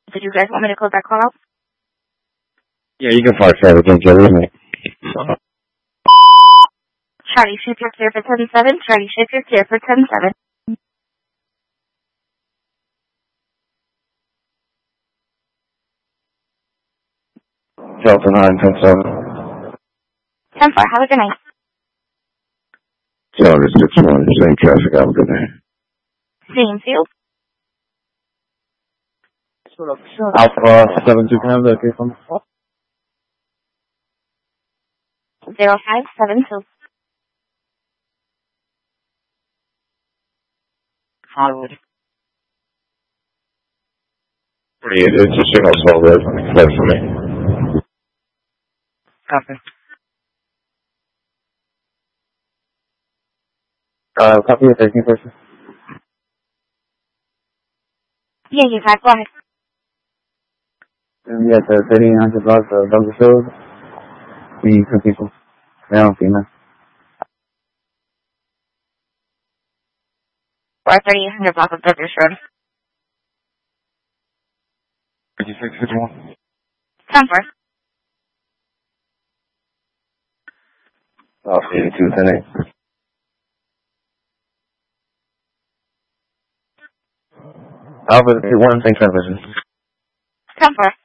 Did you guys want me to close that call out? Yeah, you can park that again, Jerry. Charlie Ship, you're clear for 10-7. Charlie Ship, you're clear for 10-7. Delta 9, 10-7. 10-4, how was your night? Delta 6-1, same traffic, have a good night. Same field. Alpha 72, can I have the case on the spot? 0572. Hollywood. It's a signal cell red for me. Copy. Copy the 13 person. Yeah, you got go ahead. We at the 1300 block of Douglas Road. We need some people. Male and female. Or 3800 block of Douglas Road. 5651. 10-4. Alpha 82, 10-8. Alpha 1, same transmission. 10-4.